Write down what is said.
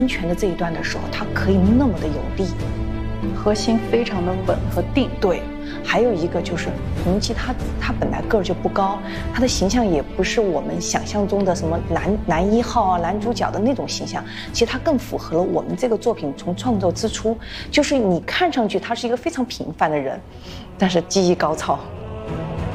权的这一段的时候，他可以那么的有力， 核心非常的稳和定。 对，还有一个就是洪基他本来个儿就不高，他的形象也不是我们想象中的什么男1号啊、男主角的那种形象，其实他更符合了我们这个作品从创作之初，就是你看上去他是一个非常平凡的人，但是技艺高超。